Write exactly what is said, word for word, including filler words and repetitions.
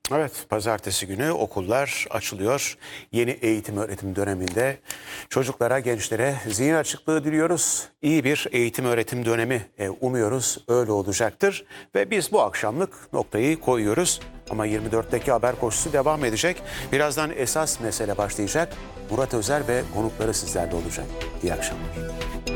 Evet, pazartesi günü okullar açılıyor. Yeni eğitim öğretim döneminde çocuklara, gençlere zihin açıklığı diliyoruz. İyi bir eğitim öğretim dönemi e, umuyoruz. Öyle olacaktır. Ve biz bu akşamlık noktayı koyuyoruz. Ama yirmi dörtteki haber koşusu devam edecek. Birazdan esas mesele başlayacak. Murat Özer ve konukları sizlerle olacak. İyi akşamlar.